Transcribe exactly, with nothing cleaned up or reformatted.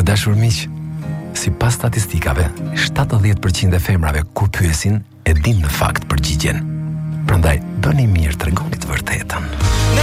Të dashur miq, sipas statistikave, shtatëdhjetë përqind e femrave kur pyesin e din në fakt përgjigjen. Prandaj bëni mirë, tregoni të vërtetën.